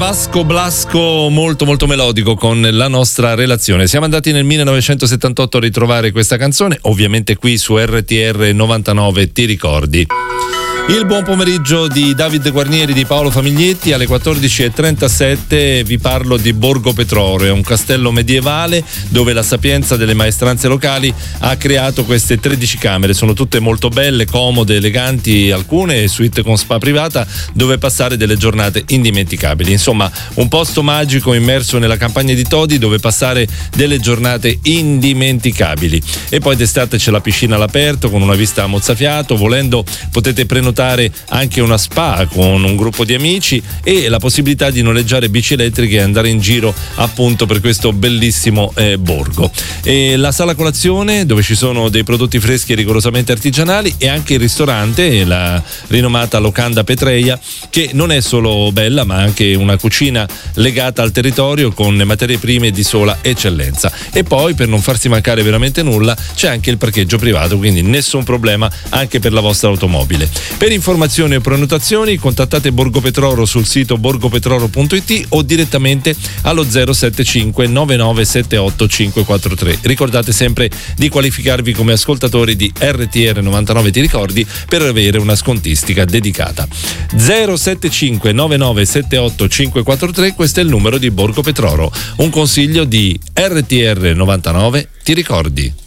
Vasco Blasco molto molto melodico con la nostra relazione. Siamo andati nel 1978 a ritrovare questa canzone, ovviamente qui su RTR 99, ti ricordi? Il buon pomeriggio di David Guarnieri, di Paolo Famiglietti. Alle 14.37 vi parlo di Borgo Petroro, è un castello medievale dove la sapienza delle maestranze locali ha creato queste 13 camere. Sono tutte molto belle, comode, eleganti, alcune suite con spa privata dove passare delle giornate indimenticabili. Insomma, un posto magico immerso nella campagna di Todi dove passare delle giornate indimenticabili. E poi d'estate c'è la piscina all'aperto con una vista a mozzafiato. Volendo potete prenotare anche una spa con un gruppo di amici e la possibilità di noleggiare bici elettriche e andare in giro appunto per questo bellissimo borgo. E la sala colazione dove ci sono dei prodotti freschi e rigorosamente artigianali, e anche il ristorante, la rinomata Locanda Petreia, che non è solo bella ma anche una cucina legata al territorio con materie prime di sola eccellenza. E poi, per non farsi mancare veramente nulla, c'è anche il parcheggio privato, quindi nessun problema anche per la vostra automobile. Per informazioni o prenotazioni contattate Borgo Petroro sul sito borgopetroro.it o direttamente allo 075 9978 543. Ricordate sempre di qualificarvi come ascoltatori di RTR 99, ti ricordi, per avere una scontistica dedicata. 075 9978 543, questo è il numero di Borgo Petroro. Un consiglio di RTR 99, ti ricordi?